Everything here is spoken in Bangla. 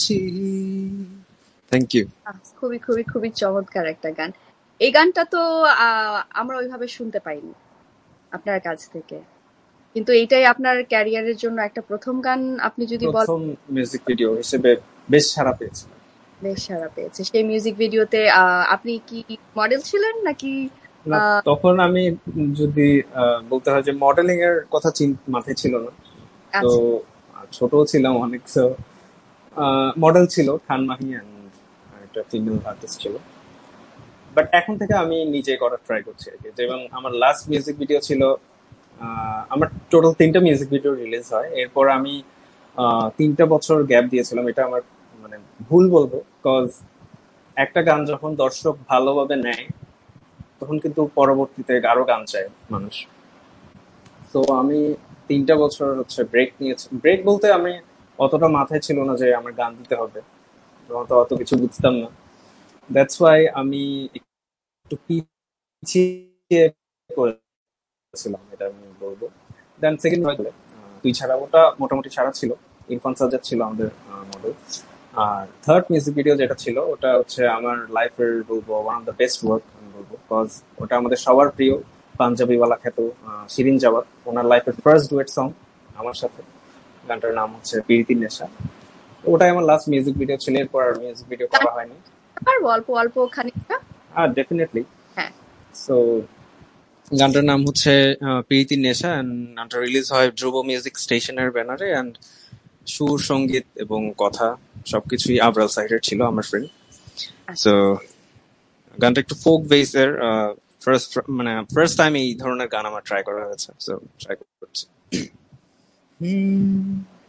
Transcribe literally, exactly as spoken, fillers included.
Thank you. আহ, খুবই খুবই খুবই চমৎকার একটা গান। এই গানটা তো আহ, আমরা ওইভাবে শুনতে পাইনি আপনার কাছ থেকে, কিন্তু এইটাই আপনার ক্যারিয়ারের জন্য একটা প্রথম গান। আপনি যদি বলেন, প্রথম মিউজিক ভিডিও হিসেবে বেশ সাড়া পেয়েছে। বেশ সাড়া পেয়েছে। সেই মিউজিক ভিডিওতে আহ, আপনি কি মডেল ছিলেন নাকি? না, আহ, তখন আমি যদি আহ, বলতে হয় যে মডেলিং এর কথা চিন- মাথায় ছিল না। তো আচ্ছা ছোট ছিলাম অনেক, তো মডেল ছিল খান মাহি and একটা ফিমেল আর্টিস্ট ছিল। বাট এখন থেকে আমি নিজে করার ট্রাই করছি আর কি। যেমন আমার লাস্ট মিউজিক ভিডিও ছিল, আহ, আমার টোটাল তিনটা মিউজিক ভিডিও রিলিজ হয়। এরপর আমি আহ, তিনটা বছর গ্যাপ দিয়েছিলাম। এটা আমার মানে ভুল বলবো, কজ একটা গান যখন দর্শক ভালোভাবে নেয় তখন কিন্তু পরবর্তীতে আরো গান চায় মানুষ। তো আমি তিনটা বছর হচ্ছে ব্রেক নিয়েছি। ব্রেক বলতে আমি অতটা মাথায় ছিল না যে আমার গান দিতে হবে, তখন তো অত কিছু বুঝতাম না। দ্যাটস ওয়াই আমি একটু পিছিয়ে পড়েছিলাম, এটা আমি বলবো। দেন সেকেন্ড হয় তুই ছাড়া, ওটা মোটামুটি ছাড়া ছিল। ইরফান সাজ্জাদ ছিল আমাদের মডেল। আর থার্ড মিউজিক ভিডিও যেটা ছিল ওটা হচ্ছে আমার লাইফের বলবো one of the best work আমি বলবো, কজ ওটা আমাদের সবার প্রিয় পাঞ্জাবিওয়ালা খ্যাত আহ, শিরিন জাওয়াত, ওনার লাইফের ফার্স্ট ডুয়েট সং আমার সাথে। গানটার নাম হচ্ছে প্রীতির নেশা। তো ওটাই আমার লাস্ট মিউজিক ভিডিও ছিল। এরপর আর মিউজিক ভিডিও গান করা হয়নি। পারবো অল্প অল্প খানিকটা? আর ডেফিনেটলি। হ্যাঁ। সো গানটার নাম হচ্ছে আহ, প্রীতির নেশা, and গানটা রিলিজ হয় ধ্রুব মিউজিক স্টেশনের ব্যানারে। অ্যান্ড সুর, সঙ্গীত এবং কথা সবকিছুই আবরাল সাইডের ছিল, আমার ফ্রেন্ড। সো গানটা একটু ফোক বেসের, ফার্স্ট মানে ফার্স্ট টাইম এই ধরনের গান আমার ট্রাই করা হয়েছে, সো ট্রাই করছি।